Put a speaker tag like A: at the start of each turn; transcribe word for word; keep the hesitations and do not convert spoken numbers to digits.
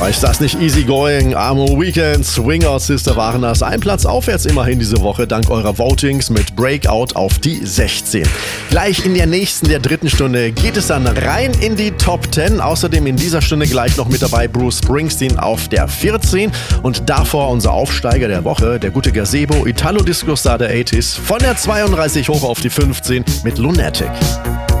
A: Ist das nicht easy going? Amo Weekend, Swing Out Sister waren das. Ein Platz aufwärts immerhin diese Woche, dank eurer Votings mit Breakout auf die sechzehn. Gleich in der nächsten, der dritten Stunde geht es dann rein in die Top zehn. Außerdem in dieser Stunde gleich noch mit dabei Bruce Springsteen auf der vierzehn. Und davor unser Aufsteiger der Woche, der gute Gazebo, Italo-Disco-Star der achtziger, von der zweiunddreißig hoch auf die fünfzehn mit Lunatic.